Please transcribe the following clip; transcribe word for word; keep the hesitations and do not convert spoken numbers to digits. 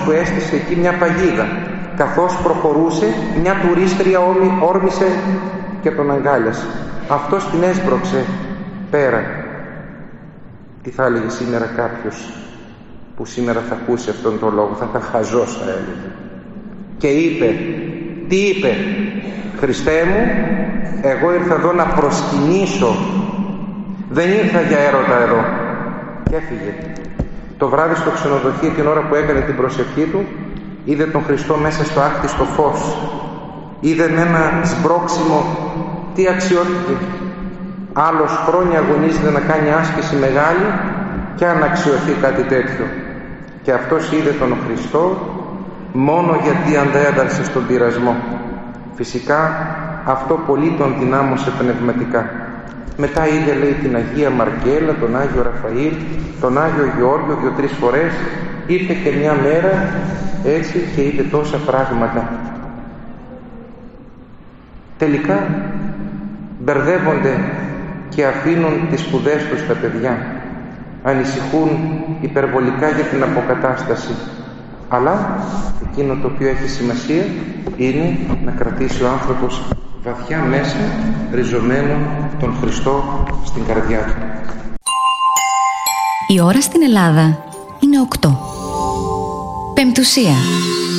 που έστησε εκεί μια παγίδα. Καθώς προχωρούσε, μια τουρίστρια όρμησε και τον αγκάλιασε. Αυτός την έσπρωξε πέρα. Τι θα έλεγε σήμερα κάποιος που σήμερα θα ακούσει αυτόν τον λόγο? Θα ήταν χαζός, θα έλεγε. Και είπε, τι είπε? Χριστέ μου, εγώ ήρθα εδώ να προσκυνήσω, δεν ήρθα για έρωτα εδώ. Και έφυγε. Το βράδυ στο ξενοδοχείο, την ώρα που έκανε την προσευχή του, είδε τον Χριστό μέσα στο άκτιστο φως. Είδε με ένα σμπρόξιμο τι αξιώθηκε. Άλλος χρόνια αγωνίζεται να κάνει άσκηση μεγάλη και αν αξιωθεί κάτι τέτοιο. Και αυτός είδε τον Χριστό μόνο γιατί αντέδρασε στον πειρασμό. Φυσικά αυτό πολύ τον δυνάμωσε πνευματικά. Μετά είδε, λέει, την Αγία Μαρκέλα, τον Άγιο Ραφαήλ, τον Άγιο Γεώργιο δύο-τρεις φορές. Ήρθε και μια μέρα έτσι και είδε τόσα πράγματα. Τελικά μπερδεύονται και αφήνουν τις σπουδές τους τα παιδιά. Ανησυχούν υπερβολικά για την αποκατάσταση. Αλλά εκείνο το οποίο έχει σημασία είναι να κρατήσει ο άνθρωπος βαθιά μέσα ριζωμένο τον Χριστό στην καρδιά του. Η ώρα στην Ελλάδα είναι οκτώ. Πεμπτουσία.